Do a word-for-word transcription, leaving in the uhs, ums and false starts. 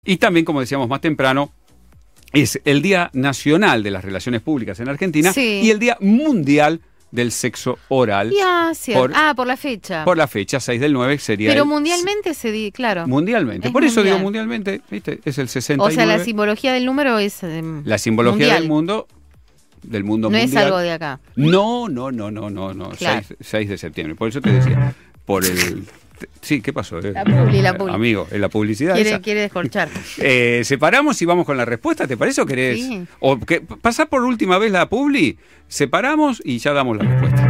Y también, como decíamos más temprano, es el Día Nacional de las Relaciones Públicas en Argentina Sí. y el Día Mundial del Sexo Oral. Ya, cierto. Por, ah, por la fecha. por la fecha, seis del nueve sería Pero el- mundialmente se di, claro. Mundialmente. Es Por eso mundial. digo mundialmente, ¿viste? Es el sesenta y nueve. O sea, la simbología del número es eh, La simbología mundial. del mundo, del mundo No mundial. es algo de acá. No, no, no, no, no, no. Claro. seis de septiembre. Por eso te decía, por el... Sí, ¿qué pasó? La publi, la publi. Amigo, es la publicidad Quiere, esa. quiere descorchar. Eh, ¿Separamos y vamos con la respuesta? ¿Te parece o querés? Sí. O que, pasar por última vez la publi, separamos y ya damos la respuesta.